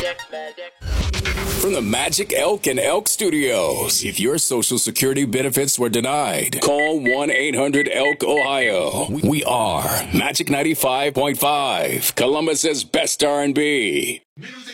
From the Magic Elk and Elk Studios, if your Social Security benefits were denied, call 1-800-ELK-OHIO. We are Magic 95.5, Columbus's best R&B.